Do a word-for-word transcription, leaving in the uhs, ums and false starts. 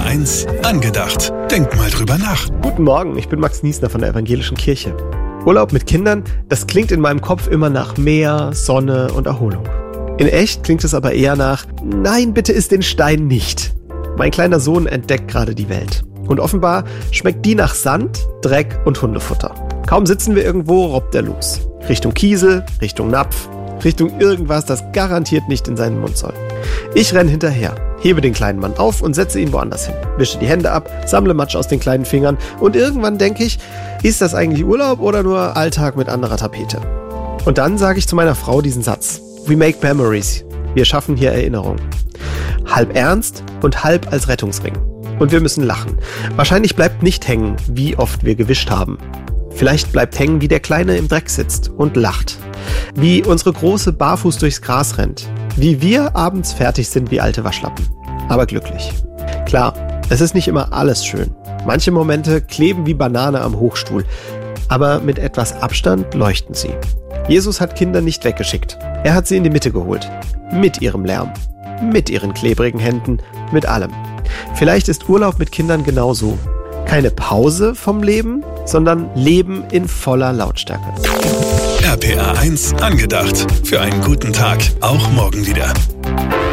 eins angedacht. Denk mal drüber nach. Guten Morgen, ich bin Max Niesner von der Evangelischen Kirche. Urlaub mit Kindern, das klingt in meinem Kopf immer nach Meer, Sonne und Erholung. In echt klingt es aber eher nach, nein, bitte iss den Stein nicht. Mein kleiner Sohn entdeckt gerade die Welt. Und offenbar schmeckt die nach Sand, Dreck und Hundefutter. Kaum sitzen wir irgendwo, robbt er los. Richtung Kiesel, Richtung Napf, Richtung irgendwas, das garantiert nicht in seinen Mund soll. Ich renn hinterher, hebe den kleinen Mann auf und setze ihn woanders hin. Wische die Hände ab, sammle Matsch aus den kleinen Fingern und irgendwann denke ich, ist das eigentlich Urlaub oder nur Alltag mit anderer Tapete? Und dann sage ich zu meiner Frau diesen Satz. We make memories. Wir schaffen hier Erinnerungen. Halb ernst und halb als Rettungsring. Und wir müssen lachen. Wahrscheinlich bleibt nicht hängen, wie oft wir gewischt haben. Vielleicht bleibt hängen, wie der Kleine im Dreck sitzt und lacht. Wie unsere Große barfuß durchs Gras rennt. Wie wir abends fertig sind wie alte Waschlappen. Aber glücklich. Klar, es ist nicht immer alles schön. Manche Momente kleben wie Banane am Hochstuhl. Aber mit etwas Abstand leuchten sie. Jesus hat Kinder nicht weggeschickt. Er hat sie in die Mitte geholt. Mit ihrem Lärm. Mit ihren klebrigen Händen. Mit allem. Vielleicht ist Urlaub mit Kindern genauso. Keine Pause vom Leben, sondern Leben in voller Lautstärke. R P R eins angedacht. Für einen guten Tag. Auch morgen wieder.